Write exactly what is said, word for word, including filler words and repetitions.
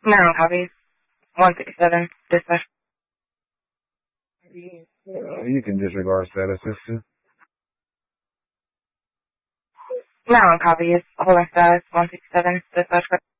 Maryland copies. one sixty-seven, dispatch. Uh, you can disregard status, sister. Maryland copies. Holding status, one sixty-seven, dispatch.